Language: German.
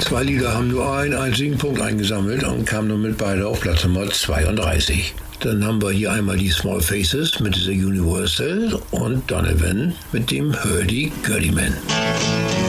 2 Lieder haben nur einen einzigen Punkt eingesammelt und kamen damit beide auf Platz Nummer 32. Dann haben wir hier einmal die Small Faces mit dieser Universal und Donovan mit dem Hurdy-Gurdy Man.